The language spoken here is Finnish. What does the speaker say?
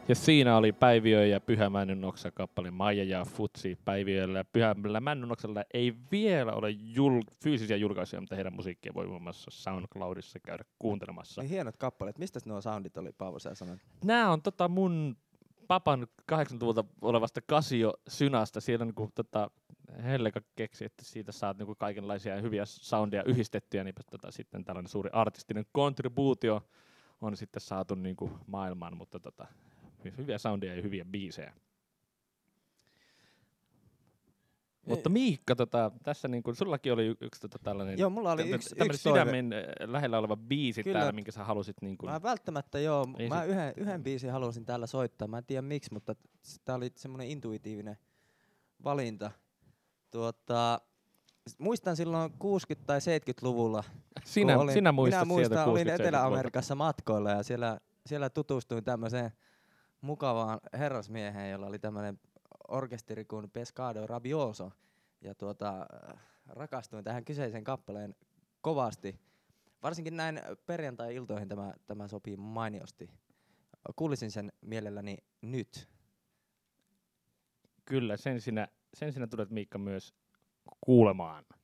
Ja siinä oli Päiviö ja Pyhä Männynoksa kappale Maija ja Futsi. Päiviöllä ja Pyhällä Männynoksella ei vielä ole fyysisiä julkaisuja, mutta heidän musiikkia voi muun muassa SoundCloudissa käydä kuuntelemassa. Niin hienot kappaleet. Mistä nuo soundit oli, Paavo, sä sanoit? Nää on mun papan 80-luvulta olevasta Casio-synasta. Siellä on Helleka keksi, että siitä saat kaikenlaisia hyviä soundia yhdistettyä, niin sitten tällainen suuri artistinen kontribuutio on sitten saatu maailmaan, mutta hyviä soundia ja hyviä biisejä. Mutta Miikka, tässä sullakin oli yksi tällainen joo, mulla oli yksi sydämen lähellä oleva biisi kyllä. Täällä, minkä sä halusit Mä välttämättä mä yhden biisin halusin täällä soittaa. Mä en tiedä miksi, mutta tää oli semmoinen intuitiivinen valinta. Muistan silloin 60- tai 70-luvulla. Sinä muistat sieltä 60-70-luvulta. Olin Etelä-Amerikassa matkoilla ja siellä tutustuin tämmöiseen mukavaan herrasmieheen, jolla oli tämmöinen orkesteri kuin Pescado Rabioso. Ja rakastuin tähän kyseisen kappaleen kovasti. Varsinkin näin perjantai-iltoihin tämä sopii mainiosti. Kuulisin sen mielelläni nyt. Kyllä, sen sinä tulet Miikka myös kuulemaan.